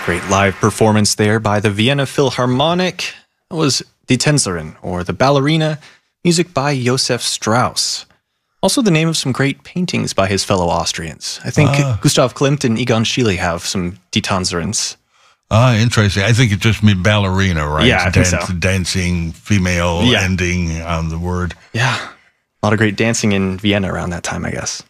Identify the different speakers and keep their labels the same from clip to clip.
Speaker 1: Great live performance there by the Vienna Philharmonic. That was Die Tänzerin, or The Ballerina, music by Josef Strauss. Also the name of some great paintings by his fellow Austrians. I think Gustav Klimt and Egon Schiele have some Die Tänzerins.
Speaker 2: Interesting. I think it just means ballerina, right?
Speaker 1: Yeah, I think so.
Speaker 2: Dancing, female ending on the word.
Speaker 1: Yeah. A lot of great dancing in Vienna around that time, I guess.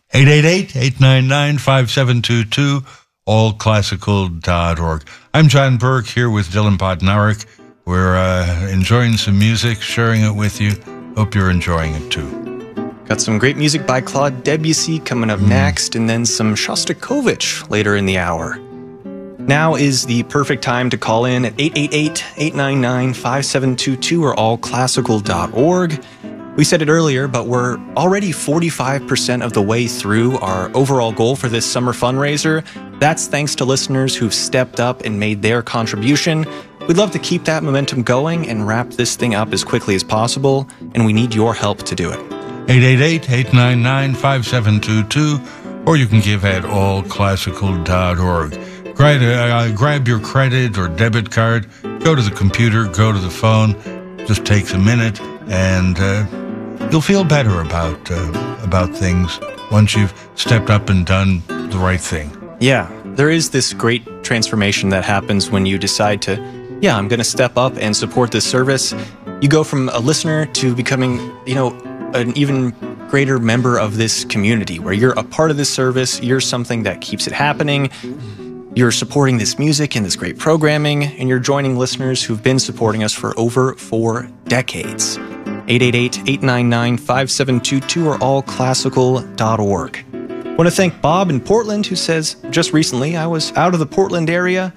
Speaker 2: 888-899-5722, allclassical.org. I'm John Burke here with Dylan Podnarik. We're enjoying some music, sharing it with you. Hope you're enjoying it too.
Speaker 1: Got some great music by Claude Debussy coming up next, and then some Shostakovich later in the hour. Now is the perfect time to call in at 888-899-5722 or allclassical.org. We said it earlier, but we're already 45% of the way through our overall goal for this summer fundraiser. That's thanks to listeners who've stepped up and made their contribution. We'd love to keep that momentum going and wrap this thing up as quickly as possible, and we need your help to do it.
Speaker 2: 888-899-5722, or you can give at allclassical.org. Grab your credit or debit card, go to the computer, go to the phone. Just takes a minute, and you'll feel better about things once you've stepped up and done the right thing.
Speaker 1: Yeah, there is this great transformation that happens when you decide to, I'm going to step up and support this service. You go from a listener to becoming, an even greater member of this community, where you're a part of this service, you're something that keeps it happening. You're supporting this music and this great programming, and you're joining listeners who've been supporting us for over 4 decades. 888-899-5722 or allclassical.org. I want to thank Bob in Portland, who says, just recently I was out of the Portland area.